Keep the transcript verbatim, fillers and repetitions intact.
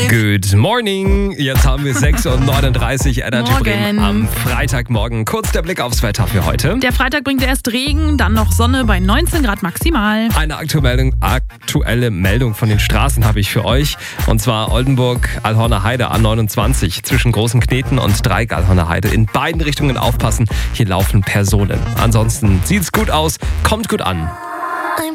Good morning. Jetzt haben wir sechs Uhr neununddreißig. Energy Bremen am Freitagmorgen. Kurz der Blick aufs Wetter für heute. Der Freitag bringt erst Regen, dann noch Sonne bei neunzehn Grad maximal. Eine aktuelle, aktuelle Meldung von den Straßen habe ich für euch. Und zwar Oldenburg-Alhorner Heide A neunundzwanzig zwischen Großen Kneten und Dreieck-Alhorner Heide. In beiden Richtungen aufpassen, hier laufen Personen. Ansonsten sieht's gut aus, kommt gut an.